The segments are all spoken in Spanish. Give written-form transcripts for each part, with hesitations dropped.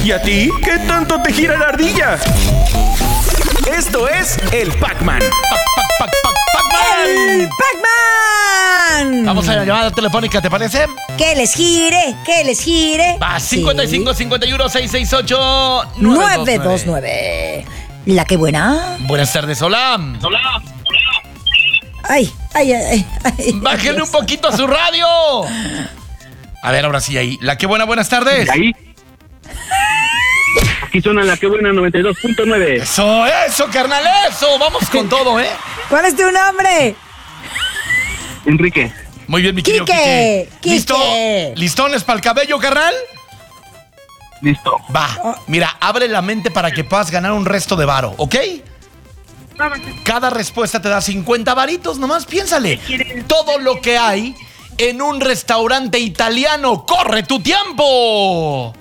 ¿Y a ti? ¿Qué tanto te gira la ardilla? Esto es el Pac-Man. ¡El Pac-Man! Vamos a la llamada telefónica, ¿te parece? Que les gire, que les gire. Va, 55 51 668 929. La que buena. Buenas tardes, hola. Ay. Bájenle un poquito a su radio. A ver, ahora sí, ahí. La que buena, buenas tardes. Ahí. Aquí suena la que buena 92.9. Eso, carnal, eso. Vamos con todo, ¿eh? ¿Cuál es tu nombre? Enrique. Muy bien, mi querido Quique. ¿Listo? ¿Listones para el cabello, carnal? Listo. Va, mira, abre la mente para que puedas ganar un resto de varo, ¿ok? Cada respuesta te da 50 varitos, nomás piénsale. Todo lo que hay en un restaurante italiano. ¡Corre tu tiempo!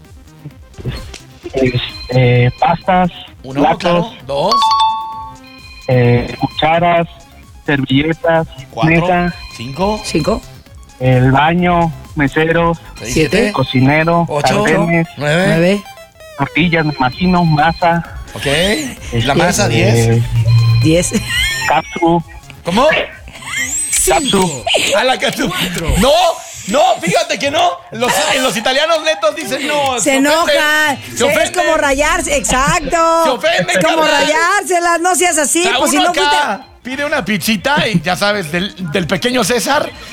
Pastas, Uno, platos, claro. Dos, cucharas, servilletas, cuatro, mesa, 5, 5, el baño, meseros, 7, cocinero, 8, sartenes, 9. 9, tortillas, me imagino, masa, Ok. La masa, 10. 10. capsu, ¿Cómo? capsu, A la capsu. No, fíjate que no. Los italianos netos dicen no. Se enojan. Se ofenden. Es como rayarse. Exacto. Se ofenden, Es como carnal. rayárselas. No seas así. O sea, Pues si uno no fuiste. acá pide una pizzita y ya sabes, del pequeño César.